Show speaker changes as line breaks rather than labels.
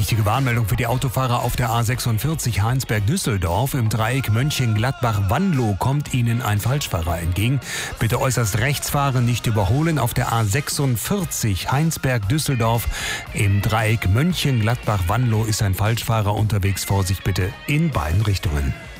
Wichtige Warnmeldung für die Autofahrer auf der A46 Heinsberg-Düsseldorf. Im Dreieck Mönchengladbach-Wanlo kommt Ihnen ein Falschfahrer entgegen. Bitte äußerst rechts fahren, nicht überholen. Auf der A46 Heinsberg-Düsseldorf im Dreieck Mönchengladbach-Wanlo ist ein Falschfahrer unterwegs. Vorsicht bitte in beiden Richtungen.